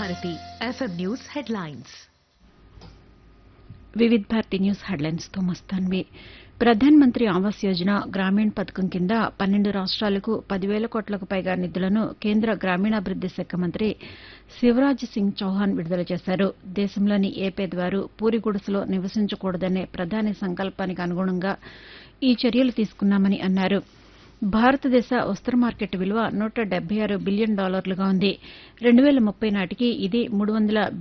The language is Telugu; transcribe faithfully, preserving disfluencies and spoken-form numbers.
Bharati FM news headlines. Vividh Bharati news హెడ్లైన్స్తో మస్తాన్వి. Pradhan Mantri Awas Yojana Grameen పథకం కింద పన్నెండు రాష్ట్రాలకు పదివేల కోట్లకు పైగా నిధులను కేంద్ర గ్రామీణాభివృద్ది శాఖ మంత్రి శివరాజ్ సింగ్ చౌహాన్ విడుదల చేశారు. దేశంలోని ఏ పేదవారు పూరి గుడిసెలో నివసించకూడదనే ప్రధాని సంకల్పానికి అనుగుణంగా ఈ చర్యలు తీసుకున్నామని అన్నారు. భారతదేశ వస్త్ర మార్కెట్ విలువ నూట డెబ్బై ఆరు బిలియన్ డాలర్లుగా ఉంది. రెండు వేల ముప్పై నాటికి ఇది మూడు వందల